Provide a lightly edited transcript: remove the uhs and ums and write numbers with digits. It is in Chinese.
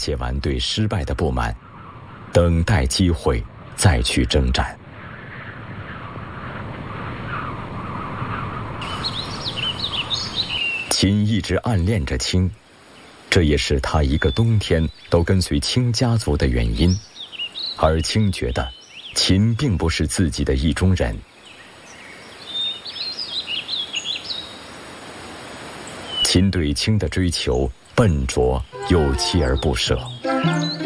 泄完对失败的不满，等待机会再去征战。秦一直暗恋着青，这也是他一个冬天都跟随青家族的原因。而青觉得秦并不是自己的意中人。秦对青的追求笨拙又锲而不舍，